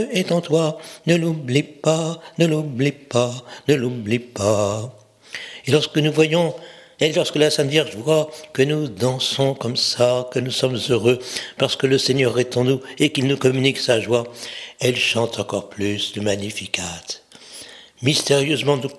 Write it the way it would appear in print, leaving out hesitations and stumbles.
est en toi, ne l'oublie pas, ne l'oublie pas, ne l'oublie pas. Et lorsque nous voyons, et lorsque la Sainte Vierge voit que nous dansons comme ça, que nous sommes heureux, parce que le Seigneur est en nous et qu'il nous communique sa joie, elle chante encore plus le Magnificat. Mystérieusement,